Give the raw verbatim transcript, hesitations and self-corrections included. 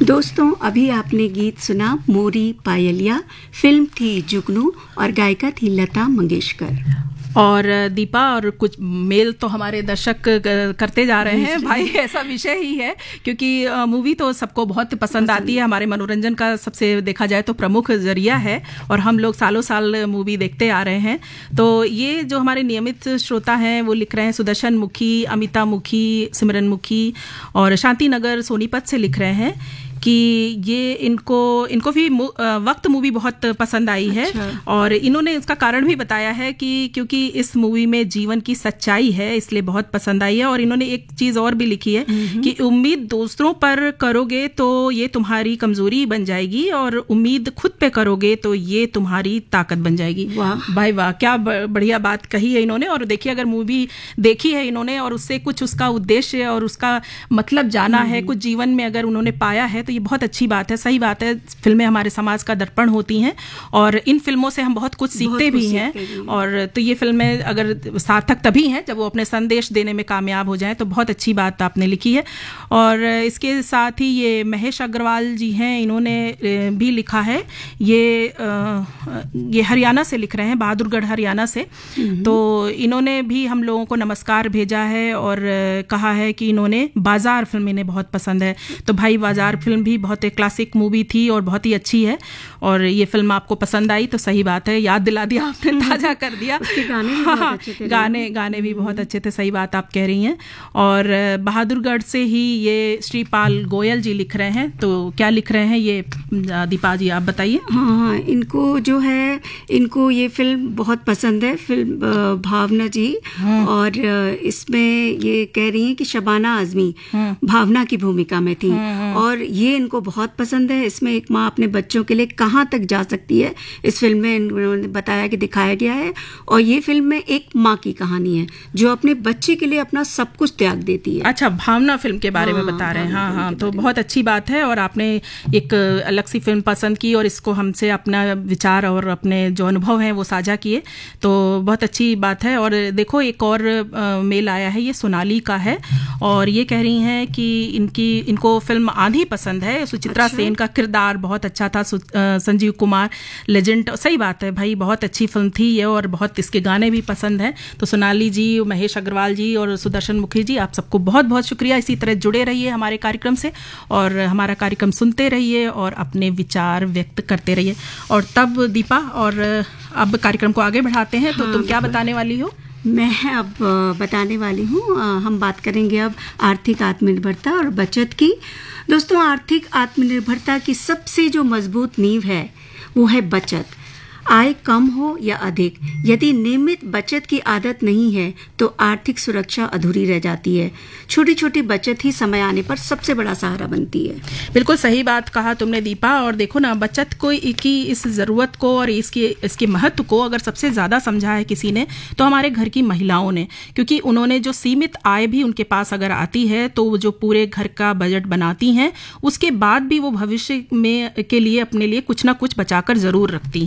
दोस्तों, अभी आपने गीत सुना मोरी पायलिया। फिल्म थी जुगनू और गायिका थी लता मंगेशकर। और दीपा, और कुछ मेल तो हमारे दर्शक करते जा रहे हैं भाई, ऐसा विषय ही है क्योंकि मूवी तो सबको बहुत पसंद आती है। हमारे मनोरंजन का सबसे देखा जाए तो प्रमुख जरिया है और हम लोग सालों साल मूवी देखते आ रहे हैं। तो ये जो हमारे नियमित श्रोता हैं वो लिख रहे हैं, सुदर्शन मुखी, अमिता मुखी, सिमरन मुखी और शांति नगर सोनीपत से लिख रहे हैं कि ये इनको इनको भी वक्त मूवी बहुत पसंद आई है। अच्छा। और इन्होंने इसका कारण भी बताया है कि क्योंकि इस मूवी में जीवन की सच्चाई है इसलिए बहुत पसंद आई है। और इन्होंने एक चीज़ और भी लिखी है कि उम्मीद दूसरों पर करोगे तो ये तुम्हारी कमजोरी बन जाएगी और उम्मीद खुद पे करोगे तो ये तुम्हारी ताकत बन जाएगी। वाह भाई वाह, क्या बढ़िया बात कही है इन्होंने। और देखिए, अगर मूवी देखी है इन्होंने और उससे कुछ उसका उद्देश्य और उसका मतलब जाना है, कुछ जीवन में अगर उन्होंने पाया है तो ये बहुत अच्छी बात है। सही बात है, फिल्में हमारे समाज का दर्पण होती हैं और इन फिल्मों से हम बहुत कुछ सीखते भी हैं। और तो ये फिल्में अगर सार्थक तभी हैं जब वो अपने संदेश देने में कामयाब हो जाएं, तो बहुत अच्छी बात आपने लिखी है। और इसके साथ ही ये महेश अग्रवाल जी हैं, इन्होंने भी लिखा है। ये ये हरियाणा से लिख रहे हैं, बहादुरगढ़ हरियाणा से। तो इन्होंने भी हम लोगों को नमस्कार भेजा है और कहा है कि इन्होंने बाजार फिल्म इन्हें बहुत पसंद है। तो भाई, बाजार फिल्म भी बहुत एक क्लासिक मूवी थी और बहुत ही अच्छी है। और ये फिल्म आपको पसंद आई तो सही बात है, याद दिला दिया आपने, ताजा कर दिया। उसके गाने भी बहुत अच्छे थे। गाने गाने भी बहुत अच्छे थे, सही बात आप कह रही हैं। और बहादुरगढ़ से ही ये श्रीपाल गोयल जी लिख रहे हैं। तो क्या लिख रहे हैं ये दीपा जी, आप बताइए। हाँ हाँ, इनको जो है इनको ये फिल्म बहुत पसंद है, फिल्म भावना जी। और इसमें ये कह रही हैं कि शबाना आजमी भावना की भूमिका में थी और ये इनको बहुत पसंद है। इसमें एक माँ अपने बच्चों के लिए कहाँ तक जा सकती है, इस फिल्म में इन्होंने बताया कि दिखाया गया है। और ये फिल्म में एक माँ की कहानी है जो अपने बच्चे के लिए अपना सब कुछ त्याग देती है। अच्छा, भावना फिल्म के बारे हाँ, में बता रहे हैं। हाँ हाँ, तो बहुत अच्छी बात है। और आपने एक अलग सी फिल्म पसंद की और इसको हमसे अपना विचार और अपने जो अनुभव हैं वो साझा किए, तो बहुत अच्छी बात है। और देखो, एक और आ, मेल आया है, ये सोनाली का है और ये कह रही हैं कि इनकी इनको फिल्म आंधी पसंद है। सुचित्रा अच्छा। सेन का किरदार बहुत अच्छा था, संजीव कुमार लेजेंड। सही बात है भाई, बहुत अच्छी फिल्म थी ये और बहुत इसके गाने भी पसंद हैं। तो सोनाली जी, महेश अग्रवाल जी और सुदर्शन मुखी जी, आप सबको बहुत बहुत शुक्रिया। इसी तरह जुड़े रहिए हमारे कार्यक्रम से और हमारा कार्यक्रम सुनते रहिए और अपने विचार व्यक्त करते रहिए। और तब दीपा, और अब कार्यक्रम को आगे बढ़ाते हैं। तो हाँ, तुम क्या बताने वाली हो? मैं अब बताने वाली हूँ, हम बात करेंगे अब आर्थिक आत्मनिर्भरता और बचत की। दोस्तों, आर्थिक आत्मनिर्भरता की सबसे जो मजबूत नींव है वो है बचत। आय कम हो या अधिक, यदि नियमित बचत की आदत नहीं है तो आर्थिक सुरक्षा अधूरी रह जाती है। छोटी छोटी बचत ही समय आने पर सबसे बड़ा सहारा बनती है। बिल्कुल सही बात कहा तुमने दीपा। और देखो ना, बचत को की इस ज़रूरत को और इसकी इसके महत्व को अगर सबसे ज़्यादा समझा है किसी ने तो हमारे घर की महिलाओं ने, क्योंकि उन्होंने जो सीमित आय भी उनके पास अगर आती है तो जो पूरे घर का बजट बनाती हैं, उसके बाद भी वो भविष्य में के लिए अपने लिए कुछ ना कुछ बचाकर ज़रूर रखती हैं।